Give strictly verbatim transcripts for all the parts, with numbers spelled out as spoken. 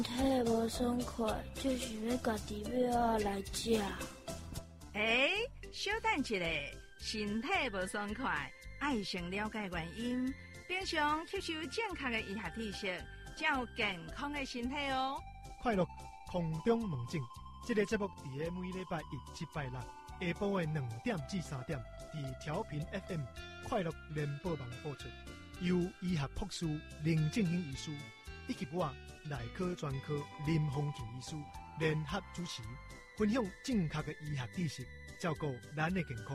体无爽快，就是要家己要来食。 诶，小等一下，身体无爽快，爱先了解原因，平常吸收正确的医学知识，才有健康的身体哦。 快乐空中门诊，这个节目伫个每礼拜一、七、拜六下晡的两点至三点，伫调频 F M 快乐联播网播出，由医学博士林正英医师以及我内科专科林丰庆医师联合主持，分享正确的医学知识，照顾咱的健康。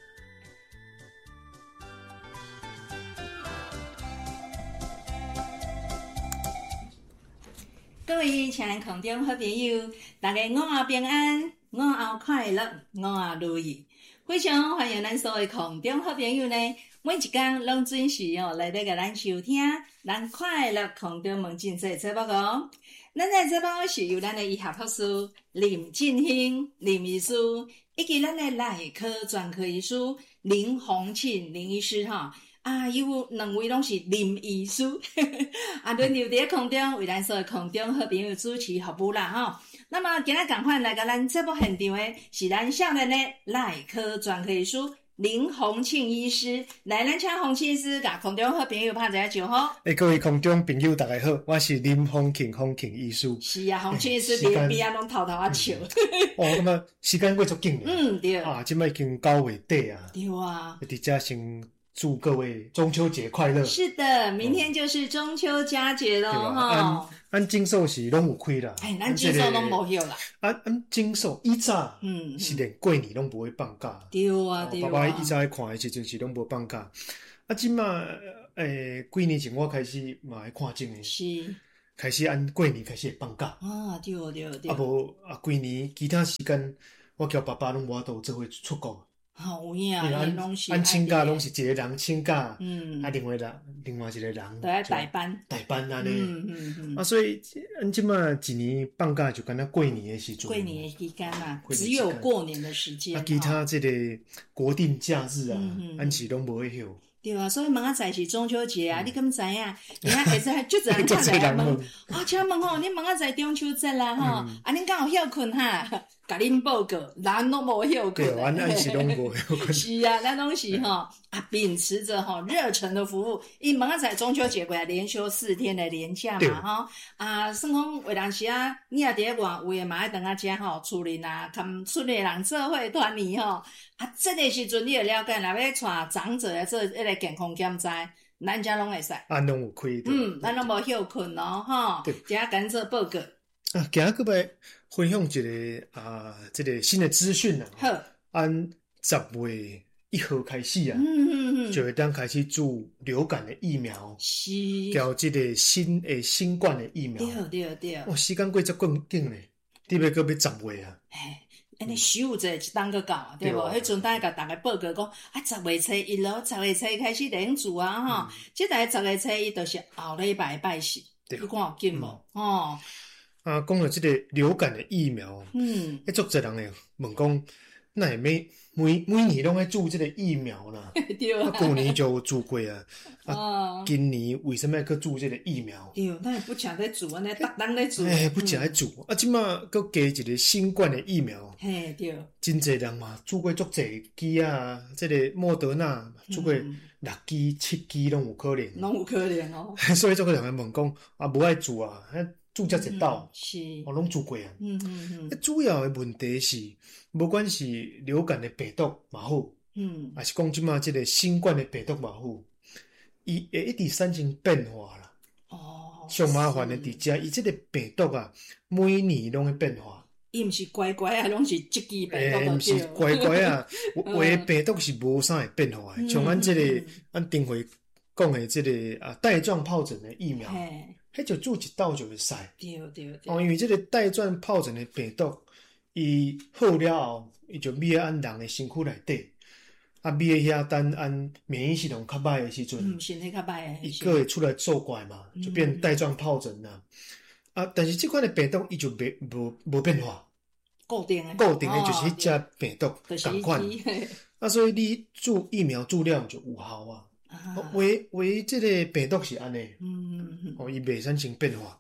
各位亲爱的空中好朋友，大家午后平安，午后快乐，午后如意。非常欢迎咱所有空中好朋友呢，每一天拢准时哦来咧甲咱收听咱快乐空中门诊这个节目哦。咱的节目是由咱的医学博士林进兴林医师，以及咱的内科专科医师林宏庆林医师哈。啊，有两位拢是林医师，啊，轮流伫空中为咱所有空中好朋友主持服务啦吼。那么今日赶快来到咱节目现场的是咱少年的内科专科医师林宏庆医师，来咱请宏庆医师甲空中好朋友拍一下招呼。 诶，各位空中朋友大家好，我是林宏庆宏庆医师。 是啊，宏庆医师连边啊拢偷偷啊笑。 哦，那么时间过足紧咧。 嗯，对。 啊，即摆已经九月底啊。 对啊。 伫遮先祝各位中秋节快乐！ 是的，明天就是中秋佳节咯，哈、 哦。咱金寿是拢有开啦， 哎，咱金寿拢无休啦。 啊，咱金寿以早，嗯，是连过年拢不会放假。 对啊，对啊。 爸爸以早看的时阵是拢无放假。啊，即马诶，几年前我开始嘛会看种诶， 是开始按过年开始会放假。 啊，对对对。 啊无啊，几年其他时间，我叫爸爸拢无法度做伙出国。 好有影，因拢是按请假拢是一个人请假， 嗯， 啊，另外人另外一个人都要代班， 代班安尼， 嗯嗯嗯， 啊，所以按即马一年放假就敢若过年的时阵， 过年的期间啊，只有过年的时间， 啊，其他这个国定假日啊，按是拢无会休。 对啊，所以明仔载是中秋节啊，嗯、你敢知影？你看会使就这样看来问，啊，请问吼，你明仔载中秋节啦吼，嗯、啊，恁敢有休困哈？甲恁报告，咱拢无休困。 对，咱咱是拢无休困。 是啊，咱拢是吼啊，秉持着吼热忱的服务。伊明仔载中秋节过来，连休四天的连假嘛吼啊，算讲有当时啊，你也伫咧外位嘛爱等下遮吼，厝里啊，跟厝里人做伙团圆吼啊，这个时阵你就了解，若要带长者来做迄个健康检查，咱遮拢会使。 啊，拢有开。 嗯，咱拢无休困咯吼，遮赶做报告。 啊，今日个要分享一个啊，这个新的资讯啊。 好， 按十月一号开始啊， 嗯嗯嗯， 就会当开始注流感的疫苗， 是， 交这个新诶新冠的疫苗。 对对对。 哇，时间过足紧咧，伫要到要十月啊。 哎，安尼休者一当个到啊，对无？迄阵等甲大家报告讲，啊，十月初一咯，十月初一开始连注啊，吼、嗯，即个十月初一就是后礼拜拜四，你看有紧无？ 嗯、 哦。 啊，讲到这个流感的疫苗， 嗯， 迄足侪人会问讲，那会每每每年拢爱注这个疫苗啦？ 对啊， 旧年就有注过啊，啊， 哦、 今年为什么要去注这个疫苗？ 对，咱也不请在注，安尼逐人咧注。 哎，不请在注，嗯、啊，即马佮加一个新冠的疫苗。 嘿，对。 真侪人嘛，注过足侪支啊，这个莫德纳注过六支、七支拢有可能。 拢有可能哦。 所以足个人问讲，啊，无爱注啊，注遮一道， 是， 我拢注过啊。 嗯嗯嗯。 主要的问题是，无管是流感的病毒嘛好，嗯，还是讲即马即个新冠的病毒嘛好，伊会一直产生变化啦。 哦。 上麻烦的伫遮，伊即个病毒啊，每年拢会变化。 伊毋是乖乖啊，拢是即支病毒。诶， 毋是乖乖啊，有的病毒是无啥会变化的，像咱即个咱顶回讲的即个啊带状疱疹的疫苗。迄就注一道就会使， 对对对。 哦，因为这个带状疱疹的病毒，伊好了后，伊就灭按人的身躯内底，啊灭遐等按免疫系统较歹的时阵， 嗯，身体较歹的， 伊个会出来作怪嘛，就变带状疱疹啦。嗯、啊，但是这款的病毒伊就没无无变化， 固定的， 固定的就是迄只病毒同款。啊，所以你注疫苗注了就有效啊。啊、唯唯这个病毒是安尼，嗯嗯嗯，哦，伊袂产生变化，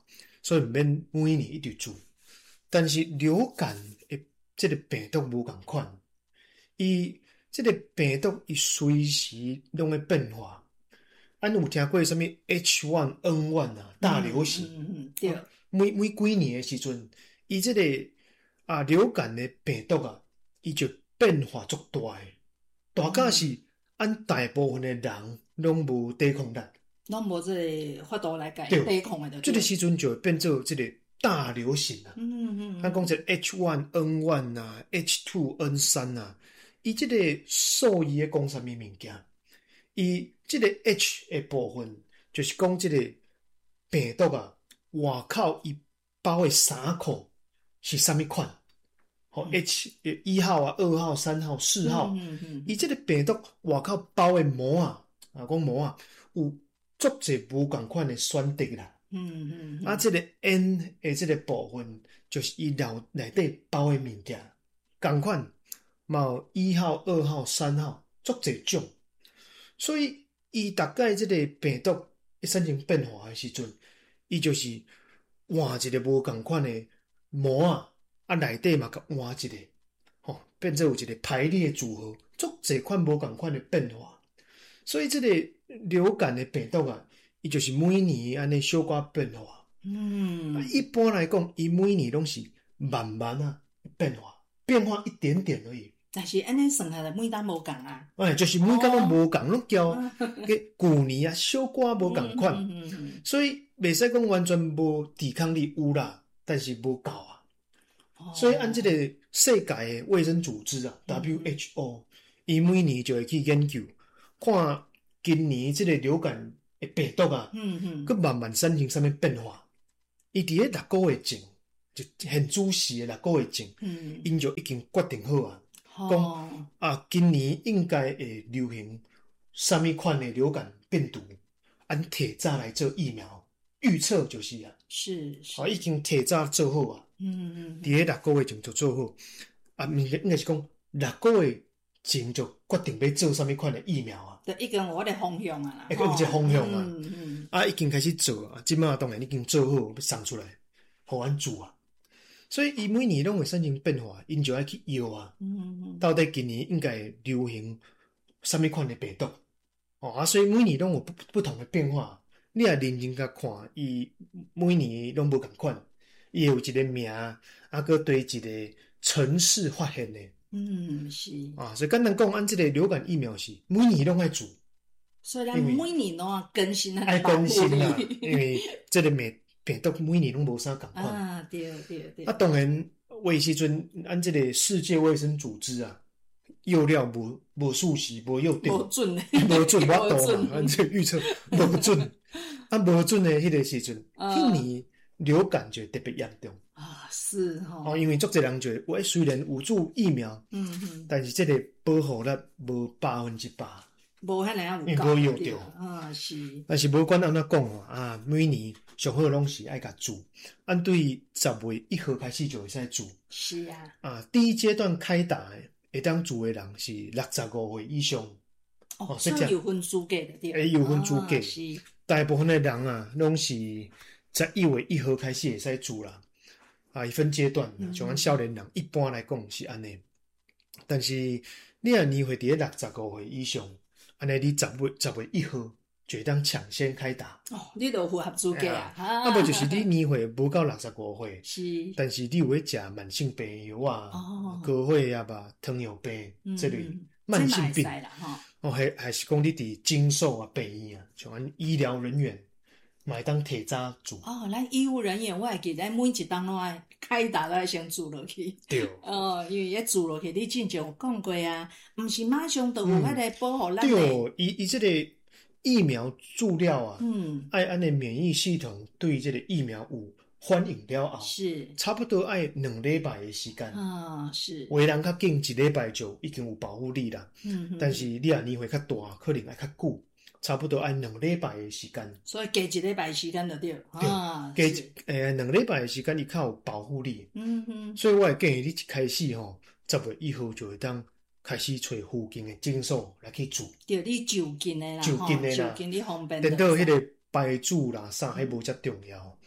所以毋免每年一直注。但是流感的这个病毒无共款，伊这个病毒伊随时拢会变化。咱有听过什么 H 一 N 一 啊，大流行， 嗯嗯嗯对， 每每几年的时阵，伊这个啊流感的病毒啊，伊就变化足大诶，大概是按大部分的人拢无抵抗力， 拢无这个法度来甲伊对抵抗的， 这个时阵就会变做这个大流行啊。 嗯嗯， 咱讲这 H 一 N 一 啊 ，H 二 N 三 啊，伊这个数字咧讲啥物物件？伊这个 H 的部分就是讲这个病毒啊，外口伊包的衫裤是啥物款？吼、嗯、H 一号啊、二号、三号、四号，伊、嗯嗯嗯、这个病毒外口包的膜啊，啊讲膜啊，有足侪无共款的选择啦。嗯嗯，啊，这个 N 的这个部分就是伊内内底包的物件，共款嘛有一号、二号、三号，足侪种。所以，伊大概即个病毒一产生变化的时阵，伊就是换一个无共款的膜啊，啊内底嘛甲换一个，吼、哦，变做有一个排列组合，足侪款无共款的变化。所以，即个流感的病毒啊，伊就是每年安尼小可变化。嗯，啊、一般来讲，伊每年拢是慢慢啊变化，变化一点点而已。 但是安尼算下来，每单无共啊。 哎，就是每工拢无共，拢叫个旧年啊，小可无共款，嗯嗯嗯、所以袂使讲完全无抵抗力有啦，但是无够啊。哦、所以按这个世界的卫生组织啊 ，W H O， 伊每年就会去研究，看今年这个流感的病毒啊，嗯嗯，佮慢慢产生啥物变化。伊伫咧六个月前，就很仔细的六个月前，嗯，因就已经决定好啊。讲、哦、啊，今年应该会流行什么款的流感病毒？按提早来做疫苗预测就是啊， 是是啊，已经提早做好啊。嗯嗯，伫咧六个月前就做好啊，应该应该是讲六个月前就决定要做什么款的疫苗啊。 就已经有我的方向啊啦， 会有一个方向啊。 嗯嗯， 啊，已经开始做啊，即摆当然已经做好要送出来，互咱做啊。所以伊每年拢会产生变化，因就爱去摇啊。嗯嗯，到底今年应该流行什么款的病毒？哦啊，所以每年拢有不不同的变化。你也认真甲看，伊每年拢无共款，伊有一个名，啊，佮对一个城市发现的。 嗯，是啊，所以简单讲，按这个流感疫苗是每年拢爱做。 所以咱每年拢要更新啊， 爱更新啊，因为这个病病毒每年拢无啥共款啊，对对对。 啊，当然，为时阵按这个世界卫生组织啊，药料无无数时无药定， 无准的， 无准我度嘛，按这预测无准，啊无准的迄个时阵，迄年流感就特别严重啊，是吼、 哦，因为足侪人就喂，虽然有注疫苗，嗯嗯，但是这个保护力无百分之百。 无遐尔有够，无用着啊是。 但是无管安怎讲哦，啊，每年上好拢是爱甲做。按对十月一号开始就会使做。 是啊。啊， 第一阶段开打诶，会当做诶人是六十五岁以上。 哦，所以有分资格的对。 诶，有分资格。 啊、是。 大部分诶人啊，拢是十一月一号开始会使做啦。啊，伊分阶段，像咱少年人一般来讲是安尼。但是你若年岁伫咧六十五岁以上。安尼，你十月十月一号就会当抢先开打。 哦，你都符合资格啊！ 啊，无就是你年岁无到六十五岁， 是， 但是你有咧食慢性病药啊、哦、高血压吧、糖尿病、嗯、这类慢性病，哦，还还是讲你伫经受啊、病院啊，像咱医疗人员，嘛会当提早做。 哦，咱医务人员，我会记得每一档拢爱开打都爱先做落去。 对。 哦，因为一做落去，你之前有讲过啊，毋是马上就有迄个保护咱、嗯。 对，伊伊这个疫苗注料啊，嗯，爱安尼免疫系统对这个疫苗有反应了后， 是差不多爱两礼拜的时间。 啊，是。 有的人较紧一礼拜就已经有保护力啦。嗯。但是你若年岁较大，可能爱较久。差不多按两礼拜的时间， 所以加一礼拜的时间就对了。啊， 加诶两礼拜的时间，伊较有保护力。嗯哼，所以我会建议你一开始吼，十月一号就会当开始找附近的诊所来去做。 对，你就近的啦， 就近的啦， 就近你方便。 等到迄个牌子啦啥，还无遮重要。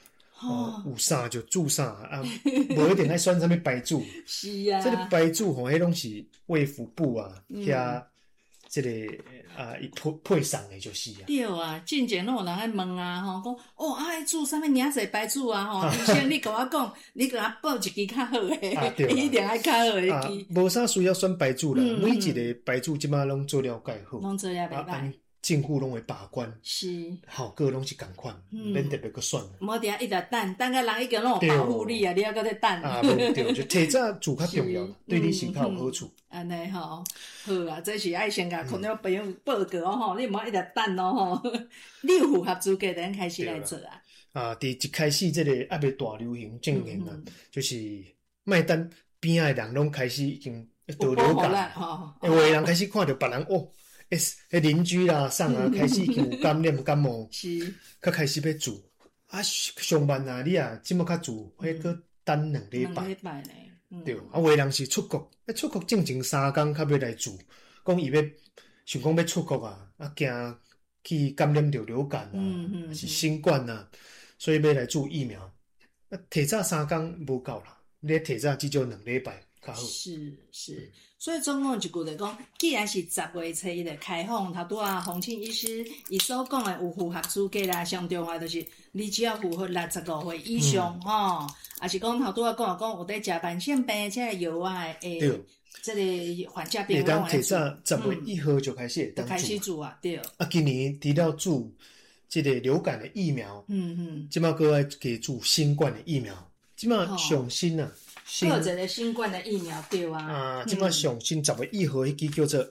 哦，有啥就煮啥啊，无一定爱选啥物牌子。 是啊， 这个牌子吼，迄拢是卫福部啊， 嗯遐这个啊，伊配配送的就是啊。 对啊，进前拢有人爱问啊，吼，讲哦，啊爱煮啥物领侪牌子啊，吼，医生你甲我讲，你甲我报一支较好诶， 啊对啊一定爱较好诶啊支，， 无啥需要选牌子啦， 嗯每一个牌子即马拢做了介好， 拢做了袂啊， 歹按，政府拢会把关， 是。 效果拢是共款， 嗯免特别去选。 无定一直等，等甲人已经拢有保护你啊，你还搁咧等。 啊，无对，就提早煮较重要是， 对你身体有好处。 安尼吼，好啊，这是爱先甲空中朋友报告哦吼，你毋好一直等哦吼。你有符合资格，咱开始来做啊。 啊，伫一开始即个还未大流行正经啊嗯， 就是卖等边仔的人拢开始已经得有保护流感， 咱吼， 有的人开始看到别人哦，诶，迄邻居啦、送啊，开始已经有感染感冒， 是， 较开始要煮。啊，上班啊，你啊，即么较煮，迄个等两礼拜两礼。拜呢。嗯对，啊，有的人是出国，啊，出国正前三工较要来住，讲伊要想讲要出国啊，啊，惊去感染着流感啊， 嗯嗯还是新冠啊，所以要来做疫苗。啊，提早三工无够啦，你提早至少两礼拜较好。 是是，所以总共一句就讲，既然是十月初一就开放，头拄啊，洪庆医师伊所讲的有符合资格啦，上重要就是你只要符合六十五岁以上嗯吼，也是讲头拄啊讲讲有在食慢性病即个药啊，诶对， 即个患者病会当提拢会早十月一号就开始会当就开始做。 做啊，对， 啊，今年除了做即个流感的疫苗， 嗯嗯， 即马搁爱加做新冠的疫苗。即马哦上新啊，新还有一个新冠的疫苗对啊， 啊，即马上新十月一号迄支叫做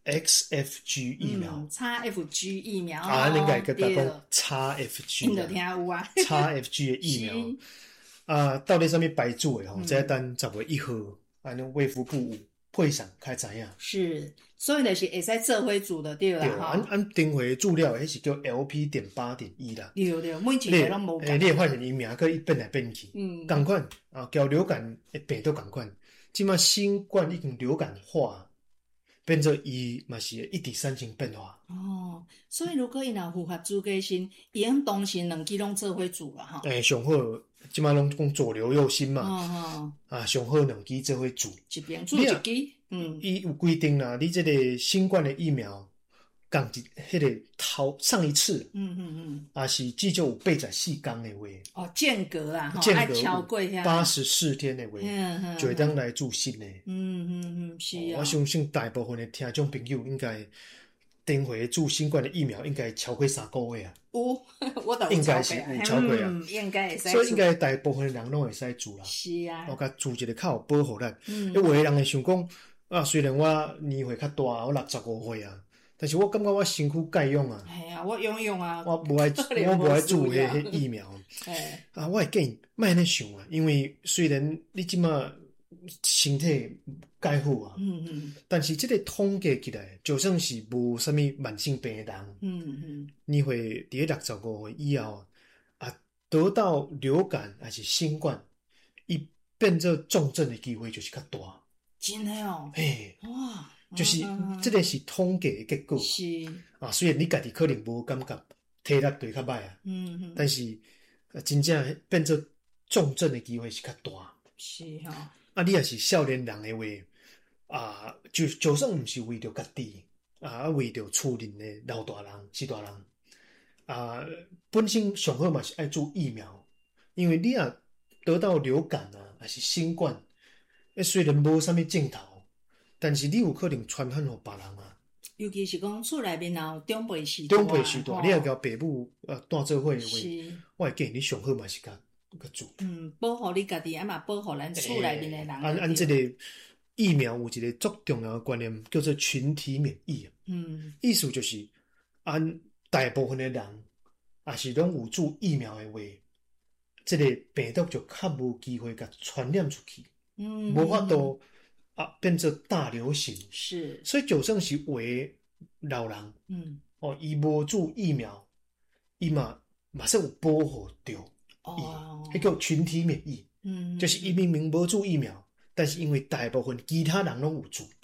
X F G 疫苗。 嗯，X F G 疫苗啊，恁家个对， 讲 X F G 因着听啊有啊， ，X F G 的疫苗是啊，到底什么牌子的吼？ 嗯再等十月一号，安尼卫福部有配上开知影。 是，所以就是会使做伙做的对啦对，按吼。 按订回资料，迄是叫 L P 点八点一啦。 对对，每一你个拢无诶，你会发现伊名个变来变去， 嗯， 共款啊，交流感诶病都共款。即马新冠已经流感化，变做伊嘛是会一直产生变化。 哦，所以如果伊若符合资格先，伊用同时两支拢做伙做啦吼。 诶，上好即马拢讲左流右新嘛， 哦哦， 啊，上好两支做伙做。 一边做一支，嗯， 伊有规定啦，你这个新冠的疫苗，共一迄个头上一次， 嗯嗯嗯， 啊是至少有八十四天的话， 哦，间隔啦，吼， 间爱超隔过遐， 八十四天的话， 嗯嗯， 就会当来做新的。 嗯嗯嗯，是啊我，相信大部分的听众朋友应该登回做新冠的疫苗，应该超过三个月啊， 有，我都有应该超过啊是有超过啊嗯，应该会使做， 所以应该大部分的人拢会使做啦。 是啊我，甲做一个较有保护咱， 嗯因为有的人会想讲啊，虽然我年岁较大，我六十五岁啊，但是我感觉我身躯盖用啊。 哎呀，我用用啊， 我无爱，我无爱做迄迄疫苗哎， 啊！我会建议莫安尼想啊，因为虽然你即马身体介好啊， 嗯嗯但是即个统计起来，就算是无啥物慢性病的人， 嗯嗯， 你会伫六十五岁以后啊，得到流感还是新冠，伊变做重症的机会就是较大。 真的哦， 嘿， 哇， 就是嗯嗯即个是统计的结果是， 啊。虽然你家己可能无感觉体力对较歹啊。 嗯嗯， 但是呃真正变做重症的机会是较大。 是吼， 啊，你若是少年人的话，啊，就就算毋是为着家己，啊，为着厝邻的老大人、四大人，啊，本身上好嘛是爱做疫苗，因为你若得到流感啊，还是新冠，诶，虽然无啥物症头，但是你有可能传染互别人啊。 尤其是讲厝内面若有长辈时长辈时代， 吼你若交爸母呃带做伙的话， 是， 我会建议你上好嘛是甲甲做。 嗯，保护你家己，啊嘛保护咱厝内面的人。 按按这个疫苗有一个足重要的观念，叫做群体免疫。 嗯意思就是按大部分的人，也是拢有做疫苗的话，这个病毒就较无机会甲传染出去， 嗯， 无法度啊变做大流行。 是， 所以就算是有的老人嗯哦，伊无做疫苗，伊嘛马上有保护着。 哦， 迄叫群体免疫， 嗯， 就是伊明明无做疫苗，但是因为大部分其他人拢有做，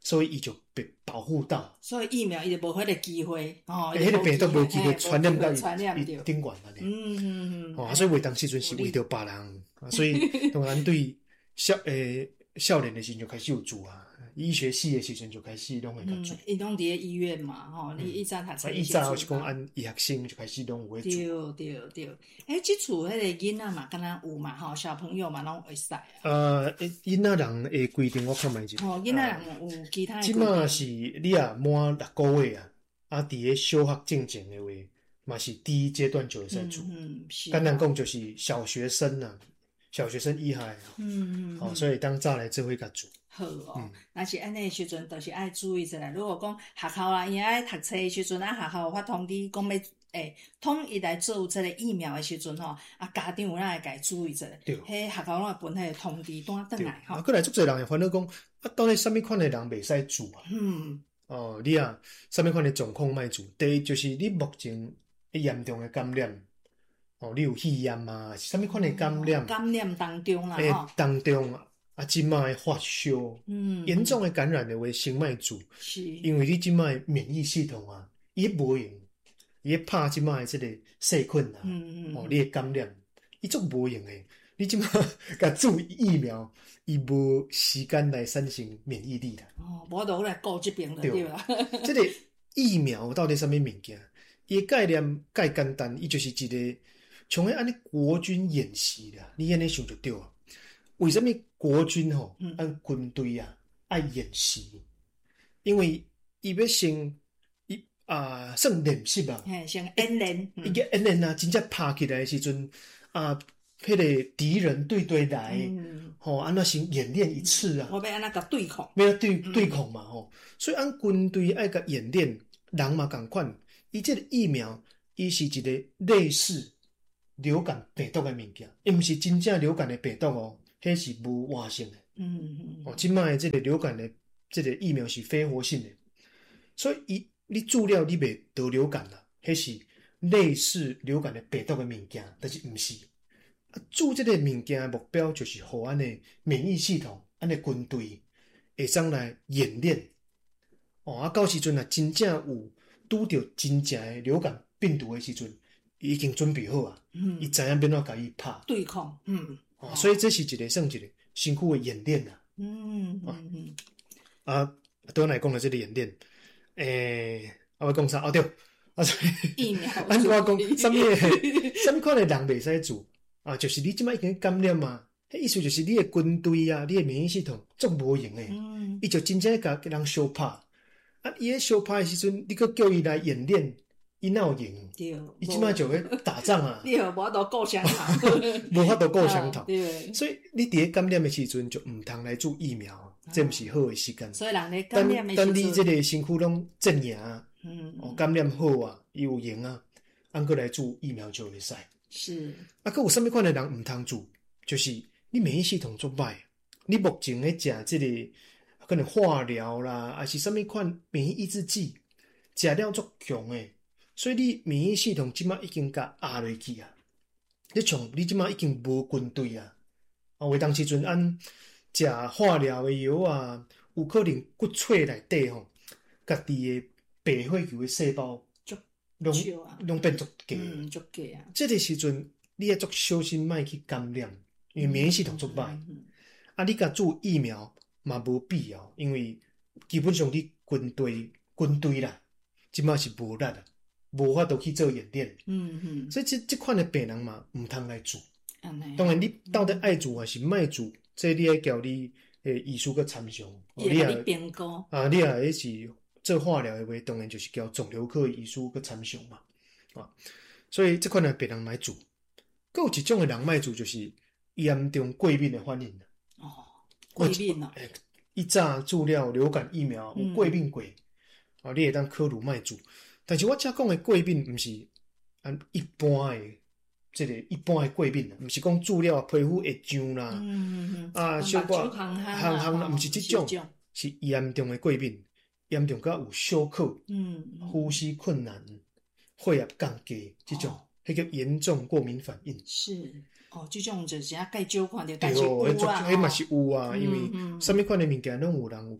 所以伊就被保护到。 所以疫苗伊就无迄个机会，哦， 迄个病毒无机会传染到传染伊顶悬安尼。 嗯嗯嗯。 哦，所以为当时阵是为着别人，所以当然对少诶少年的时阵就开始有做啊。医学系的时阵就开始拢会甲做。 伊拢伫咧医院嘛，吼，你以前读册。 以前是讲按医学生就开始拢有会做。对对对，诶，即厝迄个囡仔嘛，敢若有嘛，吼，小朋友嘛拢会使。 呃，囡仔人诶规定我看卖者。 哦，囡仔人有其他。 即马是你啊满六个月啊，啊伫咧小学进前的话，嘛是第一阶段就会使做。 嗯，是。 简单讲就是小学生啊，小学生以下。嗯嗯。哦，所以当早来做伙甲做。 好哦，若、嗯、是安尼诶时阵，著是爱注意一下。如果讲学校啦，因爱读册诶时阵，啊学校有发通知讲要诶统一来做即个疫苗诶时阵吼，啊家长有哪会家注意一下。对。迄学校拢会分迄个通知单转来吼。 啊，过来足侪人会烦恼讲，啊到底啥物款诶人袂使做啊？嗯。哦，你啊，啥物款诶状况莫做？第一就是你目前严重诶感染，哦，你有肺炎啊，是啥物款诶感染？ 感染当中啦， 诶，当中啊。啊，即卖诶发烧，嗯，严重诶感染诶话，先莫做，是，因为你即卖免疫系统啊，伊无用，伊拍即卖诶即个细菌啊，嗯嗯，哦，你诶感染，伊足无用诶。你即卖甲注疫苗，伊无时间来产生免疫力啦。 哦，无就来顾即边了，对啦。 即个疫苗到底啥物物件？伊诶概念介简单，伊就是一个像迄安尼国军演习啦，你安尼想就对啊。为什么国军吼、哦、按军队啊爱演习？因为伊要先伊啊算练习啊， 嘿，先演练， 伊个演练啊，真正拍起来的时阵啊，迄个敌人对对来，吼、嗯，安、哦、那先演练一次啊， 我要安那甲对抗， 要对对抗嘛吼、嗯，所以按军队爱甲演练，人嘛共款，伊这个疫苗，伊是一个类似流感病毒的物件，伊毋是真正流感的病毒哦。迄是无活性的，嗯嗯哦，即卖即个流感的即个疫苗是非活性的，所以伊你注了你袂得流感啦，迄是类似流感的病毒的物件，但是毋是。啊，注即个物件的目标就是互咱的免疫系统、咱的军队会上来演练，哦，啊，到时阵啊真正有拄着真正的流感病毒的时阵，伊已经准备好啊，嗯，伊知影要怎甲伊拍对抗，嗯。 哦，所以这是一个算一个辛苦的演练呐。嗯嗯嗯。啊，倒来讲到这个演练，诶、欸，我要讲啥？哦对，啊所以疫苗， 按我讲，什么什么款的人袂使做啊？就是你即摆已经感染嘛，迄意思就是你的军队啊，你的免疫系统足无用诶。嗯。伊就真正甲人相拍，啊，伊咧相拍的时阵，你搁叫伊来演练。伊哪有用？对，伊即摆就要打仗啊！ 你无法度顾双头， 无法度顾双头。对，所以你伫咧感染的时阵就毋通来做疫苗，这毋是好的时间。 所以人咧感染的时阵， 等你这个身躯拢正赢，嗯，哦，感染好啊，伊有用啊，按过来做疫苗就会使。 是。 啊，佮有啥物款的人毋通做？就是你免疫系统足歹，你目前咧食这个可能化疗啦，还是啥物款免疫抑制剂，食了足强诶。所以你免疫系统即马已经甲压落去啊！你像你即马已经无军队啊！啊，为当时阵按食化疗的药啊，有可能骨髓内底吼，家己的白血球的细胞拢拢变足低， 嗯，足低啊！ 这个时阵你要足小心，莫去感染，因为免疫系统足歹。嗯嗯、啊，你甲做疫苗嘛无必要，因为基本上你军队军队啦，即马是无力啊。无法度去做演练，嗯嗯，所以这这款的病人嘛，毋通来做。当然，你到底爱做还是莫做，这你要交你诶医师个参详。 你也评估啊，你也是做化疗的话，当然就是交肿瘤科医师个参详嘛。啊，所以这款的病人莫做。佫有一种的人莫做，就是严重过敏的反应。 哦，过敏哦。 诶，一早做了流感疫苗有过敏过，啊，你会当考虑莫做。但是我遮讲的过敏，毋是按一般的，即个一般的过敏，毋是讲注了皮肤会痒啦，嗯、啊，小可行行啦，毋是即种，是严重的过敏，严重到有休克，嗯，呼吸困难，血压降低，即种，迄、哦、叫严重过敏反应。 是，哦，即种就是啊，介少看到， 但是有啊，迄嘛是有啊，嗯、因为啥物款的物件拢有人有。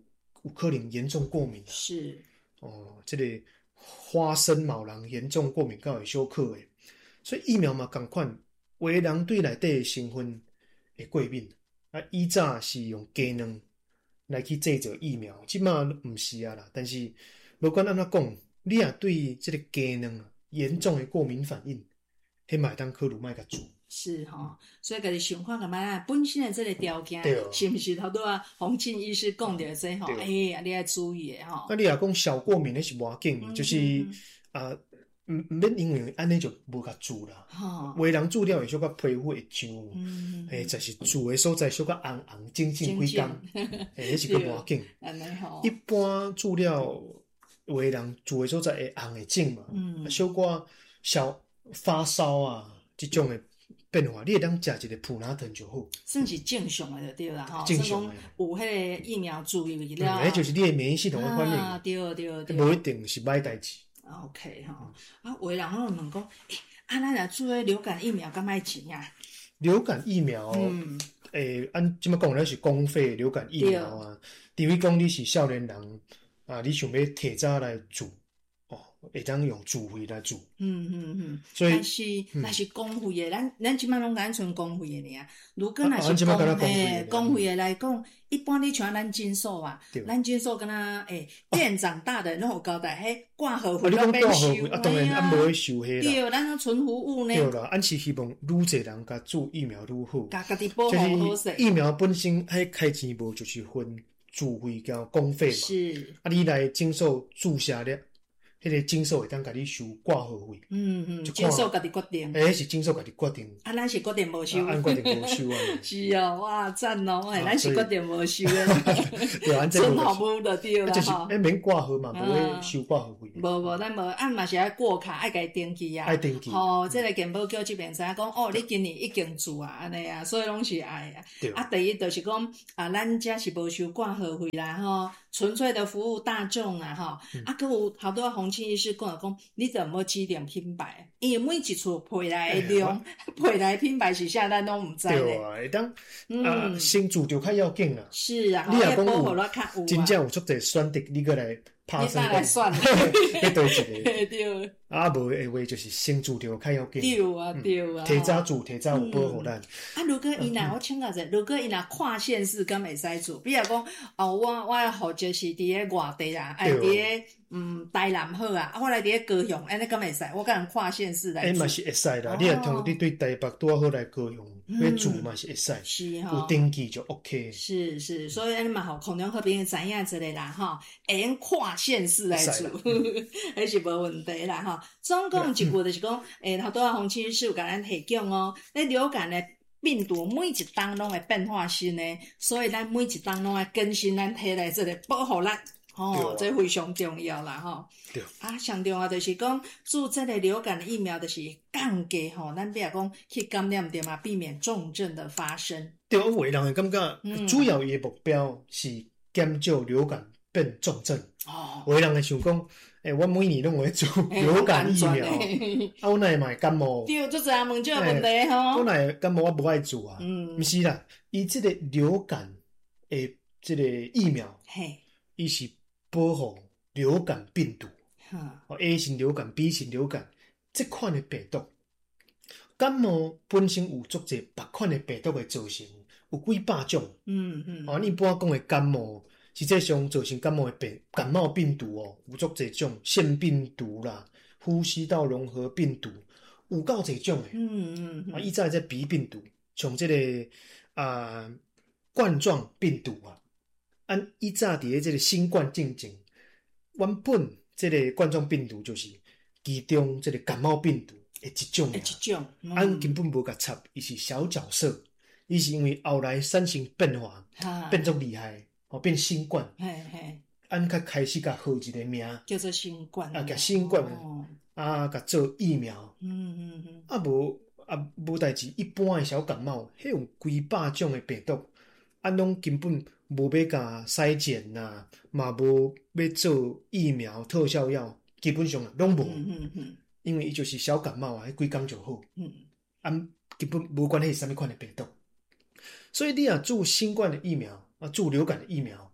有可能严重过敏啊。 是哦，这个花生毛人严重过敏，到会小可的，所以疫苗嘛，同款，有的人对内底的成分会过敏。啊，以早是用鸡卵来去制造疫苗，即马毋是啊啦。但是无管安怎讲，你若对这个鸡卵严重的过敏反应，迄嘛会当考虑莫甲做。 是吼，所以家己想看干嘛本身的这个条件，是毋是头拄啊？洪庆医师讲着这吼，哎呀，你要注意的吼。 啊，你若讲小过敏，那是无要紧， 嗯、 就是啊，毋毋免因为安尼就无甲做啦。 吼， 有的人做了会小可皮肤会痒， 嗯， 诶，就是做的所在小可红红、肿肿几工，诶，迄是个无要紧。 安尼吼， 一般做了，有的人做的所在会红会肿嘛，嗯，小可小发烧啊，即种的变化，你会当食一个普拿疼就好， 算是正常的就对啦吼。 正常的， 有迄个疫苗注意了， 迄就是你的免疫系统的反应， 啊，对对对， 无一定是歹代志。 OK 吼，啊，有的人拢问讲，诶，啊，咱若做流感疫苗，敢莫钱啊？ 流感疫苗，嗯，诶，按即么讲，咱是公费流感疫苗啊。除非讲你是少年人啊，你想要提早来做。会当用自费来做， 嗯嗯嗯， 所以但是若、嗯、是公费的，咱咱即摆拢敢存公费的尔。如果若是公诶公费的来讲，一般你像咱诊所啊，咱诊所敢若诶店长大的拢有交代，迄挂号费拢免收， 啊，当然啊，无会收迄啦。 对，咱都纯服务呢。 对啦，俺是希望愈侪人甲做疫苗愈好， 家家己保护好势。 疫苗本身迄开钱无就是分自费甲公费嘛， 是啊，你来诊所注射了。迄个诊所会当甲你收挂号费， 嗯嗯，诊所家己决定， 诶，是诊所家己决定， 啊，咱是决定无收， 按决定无收啊， 是哦，哇，赞哦，诶，咱是决定无收诶， 对，按这真好不就对啦， 就是诶，免挂号嘛，无会收挂号费， 无无，咱无，按嘛是爱过卡，爱甲伊登记啊， 爱登记， 吼，这个健保局这边知影讲，哦，你今年已经做啊，安尼啊，所以拢是爱啊，啊，第一就是讲啊，咱遮是无收挂号费啦，吼，纯粹的服务大众啊，吼，啊，佮有好多洪庆医师讲讲。你怎么指定品牌？因为每一处配来的量、配来品牌是啥，咱拢毋知咧。 对啊，会当啊，先做就较要紧啦。 是啊， 你若讲有真正有足侪选择，你过来拍算来算， 迄对一个。 对。 啊，无的话就是先做着较要紧。 对啊，对啊。 提早做，提早有保护咱。 啊，如果伊若我请教者，如果伊若跨县市，敢会使做？比如讲，哦，我我户籍是伫咧外地啦，哎，伫咧嗯台南好啊，啊，我来伫咧高雄，安尼敢会使？我敢跨县市来做？ 诶嘛是会使啦，你若同你对台北拄好来高雄，要做嘛是会使。 是吼。 有登记就 OK。 是是，所以安尼嘛好，空中好朋友知影一个啦，吼，会用跨县市来做，迄是无问题啦，吼。总共一句就是讲，诶，头拄仔洪庆医师有甲咱提供哦，咧流感的病毒每一档拢会变化新的，所以咱每一档拢会更新咱体内这个保护力，哦，这非常重要啦，吼。 对。 啊，上重要就是讲做这个流感的疫苗，就是降低吼，咱比如讲去感染着嘛，避免重症的发生。 对，有的人会感觉，嗯、主要伊的目标是减少流感变重症。哦。有的人会想讲。诶、欸，我每年拢会做流感疫苗，啊，我哪会嘛会感冒？ 对，做侪人问这个问题吼。 我哪会感冒？我不爱做啊。嗯，毋是啦，伊即个流感诶，即个疫苗，嘿，伊是保护流感病毒。哈，哦 ，A 型流感、B 型流感，即款的病毒，感冒本身有足侪别款的病毒会造成，有几百种。嗯嗯。啊，一般讲的感冒。实际上造成感冒的病感冒病毒哦，有足侪种腺病毒啦、呼吸道融合病毒，有够侪种诶。嗯嗯。啊，以前这鼻病毒，像这个啊、呃、冠状病毒啊，按以前伫咧这个新冠进前，原本这个冠状病毒就是其中这个感冒病毒的一种。 一种。嗯、 按根本无甲插，伊是小角色，伊是因为后来产生变化，变足厉害。哦，变新冠，嘿嘿，按较开始甲号一个名， 叫做新冠， 啊，甲新冠，哦、啊，甲做疫苗，嗯嗯嗯，啊无啊无代志，一般的小感冒，迄有几百种的病毒，按拢根本无要甲筛检呐，嘛无要做疫苗特效药，基本上拢无，嗯嗯嗯，因为伊就是小感冒啊，迄几工就好，嗯，按根本无管迄是啥物款的病毒，所以你若做新冠的疫苗。啊，做流感的疫苗，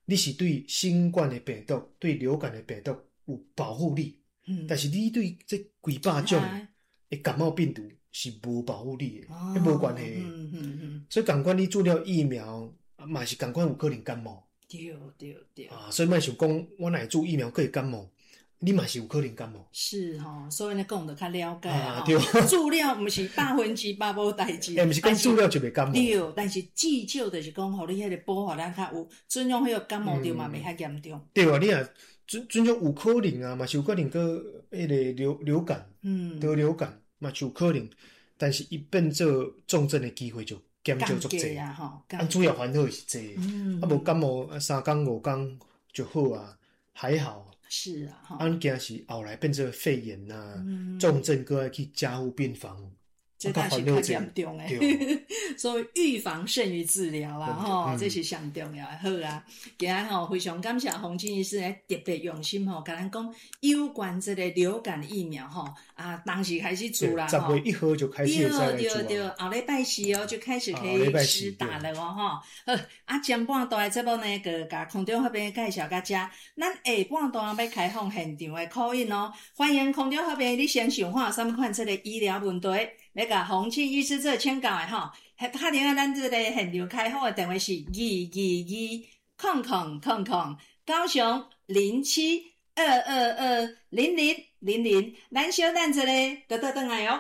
你是对新冠的病毒、对流感的病毒有保护力，嗯、但是你对这几百种的感冒病毒是无保护力的，迄无、哦、关系。嗯嗯嗯。所以赶快你做了疫苗，嘛是赶快有可能感冒。 对对对。 啊，所以莫想讲我若做疫苗可以感冒。你嘛是有可能感冒， 是吼、哦，所以呢讲得较了解啊。对， 治疗毋是百分之百无代志， 诶，毋是讲治疗就袂感冒。 对，但是至少就是讲，互你迄个保护咱较有，准用迄个感冒着嘛袂遐严重。 对啊，你啊，准准用有可能啊，嘛是有可能个迄个流流感，嗯，得流感嘛是有可能，但是一变做重症的机会就减少足济啊，吼。 啊，主要烦恼是这，嗯，啊无感冒三天五天就好啊，还好。 是啊，哈， 啊，惊是后来变成肺炎呐、啊，嗯、重症搁要去加护病房， 这才是较严重诶。所以预防胜于治疗啊，吼、嗯，这是上重要的。好啊，今日吼非常感谢洪清医师咧特别用心吼，甲咱讲有关这个流感疫苗吼啊，当时开始做啦， 十月一号就开始在做对对对，后礼拜四哦就开始可以施打了哦，吼。好，啊前半段的节目呢，个甲空中那边介绍到这，咱下半段要开放现场的 call in 哦，欢迎空中那边你先想看什么款这个医疗问题，要甲洪清医师做请教的吼。打电话咱这个现场开放的电话是二二二空空空空，高雄零七二二二零零零零，咱小等一下，就倒转来哦。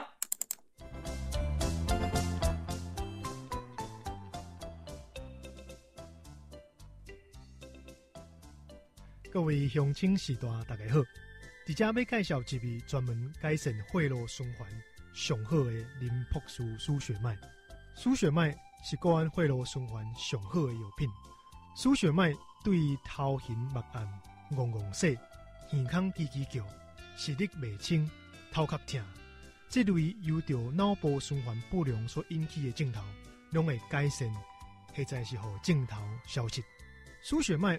各位乡亲时代大家好，伫遮要介绍一味专门改善血路循环上好的林朴素输血麦。输血麦是个案血路循环上好的药品。输血麦对头晕目暗、戆戆洗、耳孔叽叽叫、视力袂清、头壳痛，这类由着脑部循环不良所引起的症头，拢会改善，或者是互症头消失。输血麦